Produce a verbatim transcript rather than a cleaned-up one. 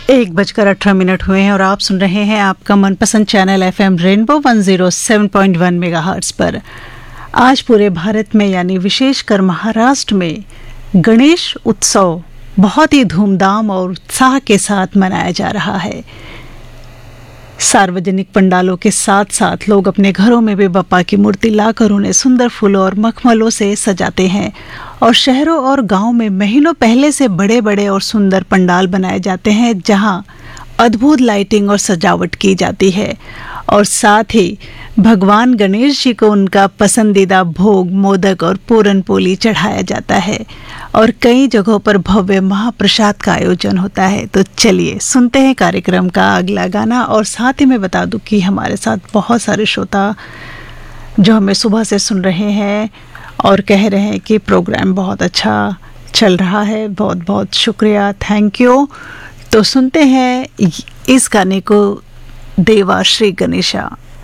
एक बजकर अठारह मिनट हुए हैं और आप सुन रहे हैं आपका मनपसंद channel F M rainbow one zero seven point one megahertz पर। आज पूरे भारत में यानी विशेषकर महाराष्ट्र में गणेश उत्सव बहुत ही धूमधाम और उत्साह के साथ मनाया जा रहा है। सार्वजनिक पंडालों के साथ साथ लोग अपने घरों में भी बप्पा की मूर्ति लाकर उन्हें सुंदर फूलों और मखमलों से सजाते हैं और शहरों और गांवों में महीनों पहले से बड़े बड़े और सुंदर पंडाल बनाए जाते हैं जहां अद्भुत लाइटिंग और सजावट की जाती है और साथ ही भगवान गणेश जी को उनका पसंदीदा भोग मोदक और पूरन पोली चढ़ाया जाता है और कई जगहों पर भव्य महाप्रसाद का आयोजन होता है। तो चलिए सुनते हैं कार्यक्रम का अगला गाना। और साथ ही मैं बता दूं कि हमारे साथ बहुत सारे श्रोता जो हमें सुबह से सुन रहे हैं और कह रहे हैं कि प्रोग्राम बहुत अच्छा चल रहा है। बहुत बहुत शुक्रिया, थैंक यू। तो सुनते हैं इस गाने को, देवा श्री गणेशा।